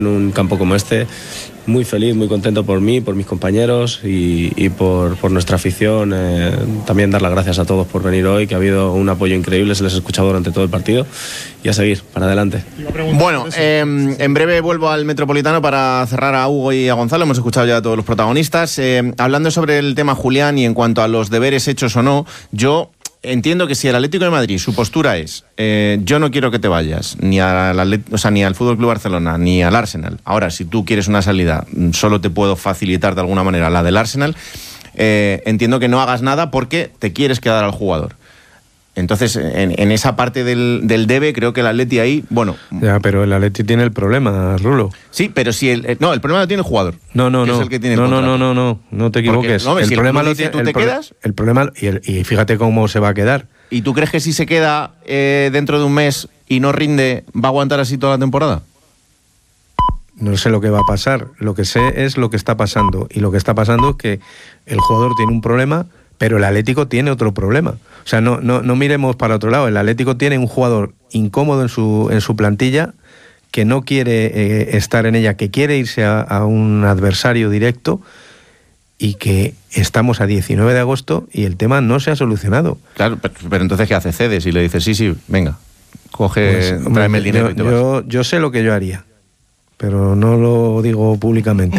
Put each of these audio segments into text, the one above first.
En un campo como este, muy feliz, muy contento por mí, por mis compañeros y por nuestra afición. También dar las gracias a todos por venir hoy, que ha habido un apoyo increíble, se les ha escuchado durante todo el partido y a seguir, para adelante. Bueno, en breve vuelvo al Metropolitano para cerrar a Hugo y a Gonzalo. Hemos escuchado ya a todos los protagonistas. Hablando sobre el tema Julián y en cuanto a los deberes hechos o no, yo entiendo que si el Atlético de Madrid, su postura es yo no quiero que te vayas ni al Fútbol Club Barcelona ni al Arsenal. Ahora, si tú quieres una salida, solo te puedo facilitar de alguna manera la del Arsenal. Entiendo que no hagas nada porque te quieres quedar al jugador. Entonces, en esa parte del debe, creo que el Atleti ahí, bueno... Ya, pero el Atleti tiene el problema, Rulo. Sí, pero si el problema lo tiene el jugador. No, es el que tiene el contrato. No te equivoques. Porque, si el problema lo tiene, ¿tú te quedas? El problema, y fíjate cómo se va a quedar. ¿Y tú crees que si se queda dentro de un mes y no rinde, va a aguantar así toda la temporada? No sé lo que va a pasar. Lo que sé es lo que está pasando. Y lo que está pasando es que el jugador tiene un problema, pero el Atlético tiene otro problema. O sea, no miremos para otro lado. El Atlético tiene un jugador incómodo en su plantilla, que no quiere estar en ella, que quiere irse a un adversario directo, y que estamos a 19 de agosto y el tema no se ha solucionado. Claro, pero entonces ¿qué hace? ¿Cedes y le dices sí, venga, coge, pues, tráeme el dinero y te vas? Yo sé lo que yo haría, pero no lo digo públicamente.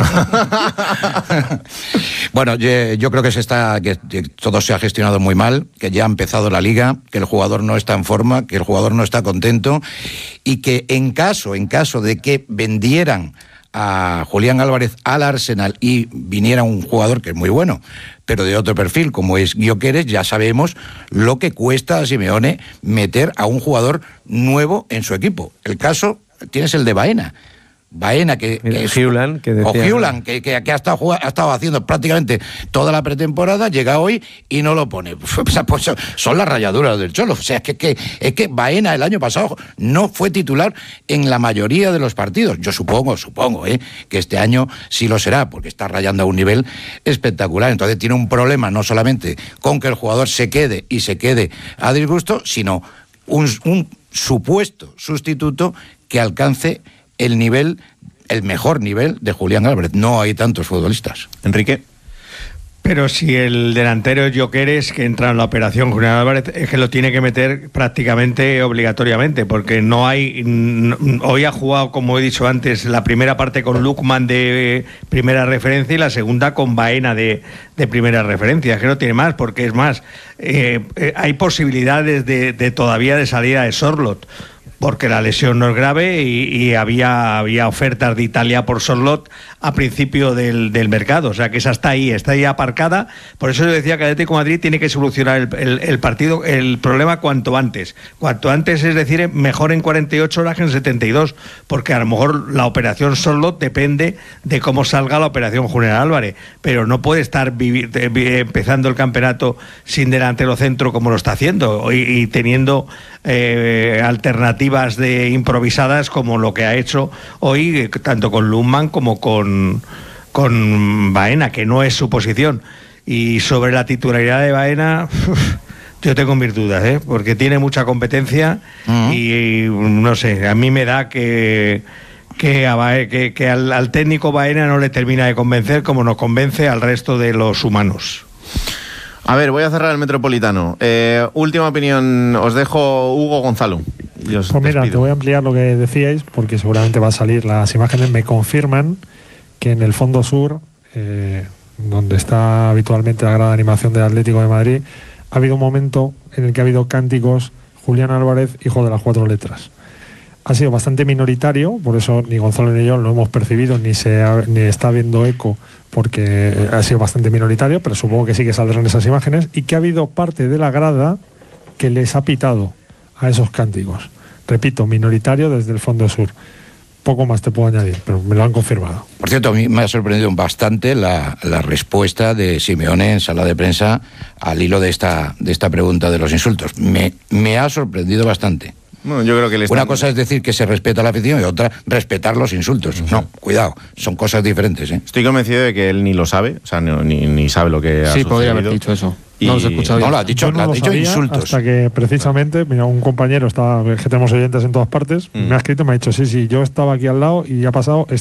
Bueno, yo creo que todo se ha gestionado muy mal, que ya ha empezado la liga, que el jugador no está en forma, que el jugador no está contento, y que en caso de que vendieran a Julián Álvarez al Arsenal y viniera un jugador que es muy bueno, pero de otro perfil, como es Gyökeres, ya sabemos lo que cuesta a Simeone meter a un jugador nuevo en su equipo. El caso, tienes el de Baena, que Hulan, que ha estado haciendo prácticamente toda la pretemporada, llega hoy y no lo pone. Pues son las rayaduras del Cholo. O sea, es que Baena el año pasado no fue titular en la mayoría de los partidos. Yo supongo que este año sí lo será, porque está rayando a un nivel espectacular. Entonces tiene un problema no solamente con que el jugador se quede a disgusto, sino un supuesto sustituto que alcance el mejor nivel de Julián Álvarez. No hay tantos futbolistas. Enrique. Pero si el delantero es Gyökeres, que entra en la operación Julián Álvarez, es que lo tiene que meter prácticamente obligatoriamente, porque no hay... Hoy ha jugado, como he dicho antes, la primera parte con Lookman de primera referencia y la segunda con Baena de primera referencia. Es que no tiene más, porque es más, hay posibilidades de todavía de salida de Sorloth, porque la lesión no es grave y había ofertas de Italia por Sorloth a principio del mercado. O sea que esa está ahí aparcada. Por eso yo decía que el Atlético de Madrid tiene que solucionar el problema cuanto antes. Cuanto antes, es decir, mejor en 48 horas que en 72, porque a lo mejor la operación Sorloth depende de cómo salga la operación Julián Álvarez, pero no puede estar empezando el campeonato sin delantero centro como lo está haciendo y teniendo alternativas improvisadas como lo que ha hecho hoy, tanto con Lookman como con Baena, que no es su posición. Y sobre la titularidad de Baena, yo tengo mis dudas, porque tiene mucha competencia y no sé, a mí me da que al técnico Baena no le termina de convencer como nos convence al resto de los humanos. A ver, voy a cerrar el Metropolitano. Última opinión, os dejo Hugo, Gonzalo. Pues mira, te voy a ampliar lo que decíais, porque seguramente va a salir. Las imágenes me confirman que en el fondo sur, donde está habitualmente la grada de animación del Atlético de Madrid, ha habido un momento en el que ha habido cánticos Julián Álvarez, hijo de las 4 letras. Ha sido bastante minoritario, por eso ni Gonzalo ni yo lo hemos percibido, ni está habiendo eco, porque ha sido bastante minoritario, pero supongo que sí que saldrán esas imágenes, y que ha habido parte de la grada que les ha pitado a esos cánticos. Repito, minoritario desde el fondo sur. Poco más te puedo añadir, pero me lo han confirmado. Por cierto, a mí me ha sorprendido bastante la respuesta de Simeone en sala de prensa al hilo de esta pregunta de los insultos. Me ha sorprendido bastante. Bueno, yo creo que una cosa es decir que se respeta a la afición y otra respetar los insultos. No, cuidado, son cosas diferentes. Estoy convencido de que él ni lo sabe, o sea, ni sabe lo que ha sucedido. Sí, podría haber dicho eso. No los he escuchado. No, lo has dicho, Yo no lo has lo dicho sabía insultos. hasta que precisamente, mira, un compañero estaba, que tenemos oyentes en todas partes, me ha escrito y me ha dicho, sí, yo estaba aquí al lado y ha pasado